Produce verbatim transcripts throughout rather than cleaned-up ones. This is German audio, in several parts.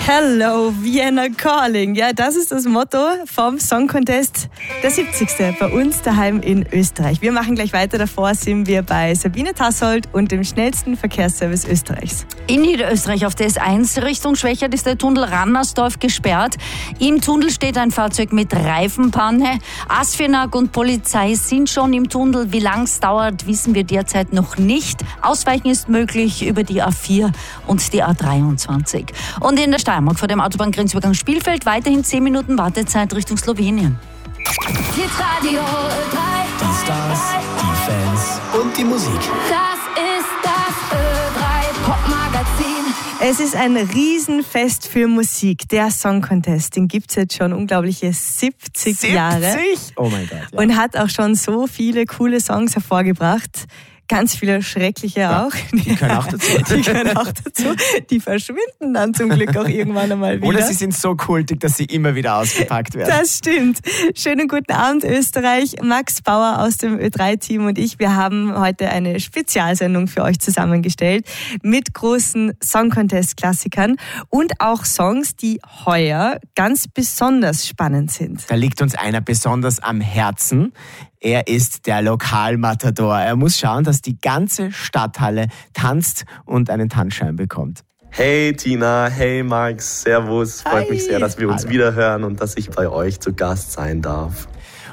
Hello, Vienna Calling. Ja, das ist das Motto vom Song Contest der siebzigste bei uns daheim in Österreich. Wir machen gleich weiter. Davor sind wir bei Sabine Tassold und dem schnellsten Verkehrsservice Österreichs. In Niederösterreich auf der S eins Richtung Schwächert ist der Tunnel Rannersdorf gesperrt. Im Tunnel steht ein Fahrzeug mit Reifenpanne. ASFINAG und Polizei sind schon im Tunnel. Wie lang es dauert, wissen wir derzeit noch nicht. Ausweichen ist möglich über die A vier und die A dreiundzwanzig. Und in der Steiermark vor dem Autobahngrenzübergang Spielfeld weiterhin zehn Minuten Wartezeit Richtung Slowenien. Radio drei. Die Stars, die Fans und die Musik. Das ist das Ö drei Popmagazin. Es ist ein Riesenfest für Musik, der Song Contest. Den gibt es jetzt schon unglaubliche siebzig, siebzig Jahre. Oh mein Gott. Ja. Und hat auch schon so viele coole Songs hervorgebracht. Ganz viele schreckliche ja, auch. Die können auch dazu. Die können auch dazu. Die verschwinden dann zum Glück auch irgendwann einmal wieder. Oder sie sind so kultig, dass sie immer wieder ausgepackt werden. Das stimmt. Schönen guten Abend Österreich. Max Bauer aus dem Ö drei Team und ich, wir haben heute eine Spezialsendung für euch zusammengestellt mit großen Song Contest Klassikern und auch Songs, die heuer ganz besonders spannend sind. Da liegt uns einer besonders am Herzen. Er ist der Lokalmatador. Er muss schauen, dass die ganze Stadthalle tanzt und einen Tanzschein bekommt. Hey Tina, hey Max, servus. Freut Hi. mich sehr, dass wir uns Hallo. wiederhören und dass ich bei euch zu Gast sein darf.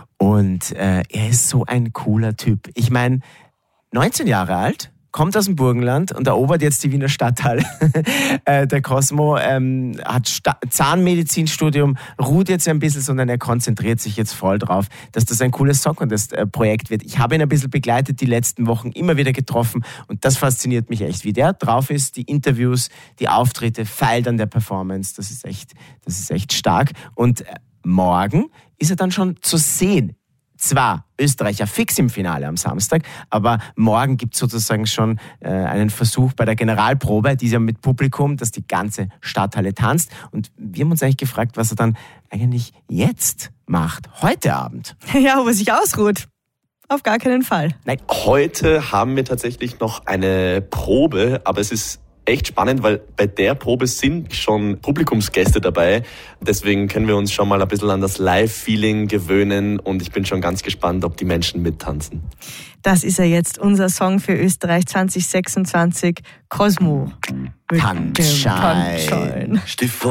Und äh, er ist so ein cooler Typ. Ich meine, neunzehn Jahre alt, kommt aus dem Burgenland und erobert jetzt die Wiener Stadthalle. äh, der Cosmo ähm, hat Sta- Zahnmedizinstudium, ruht jetzt ein bisschen, sondern er konzentriert sich jetzt voll drauf, dass das ein cooles Song Contest-Projekt wird. Ich habe ihn ein bisschen begleitet die letzten Wochen, immer wieder getroffen und das fasziniert mich echt, wie der drauf ist, die Interviews, die Auftritte, feilt an der Performance, das ist echt, das ist echt stark. Und äh, morgen ist er dann schon zu sehen. Zwar Österreicher fix im Finale am Samstag, aber morgen gibt es sozusagen schon äh, einen Versuch bei der Generalprobe, die ist ja mit Publikum, dass die ganze Stadthalle tanzt. Und wir haben uns eigentlich gefragt, was er dann eigentlich jetzt macht, heute Abend. Ja, ob er sich ausruht. Auf gar keinen Fall. Nein. Heute haben wir tatsächlich noch eine Probe, aber es ist echt spannend, weil bei der Probe sind schon Publikumsgäste dabei. Deswegen können wir uns schon mal ein bisschen an das Live-Feeling gewöhnen und ich bin schon ganz gespannt, ob die Menschen mittanzen. Das ist ja jetzt unser Song für Österreich zwanzig sechsundzwanzig, Cosmo. Tanzschein. Tanzschein.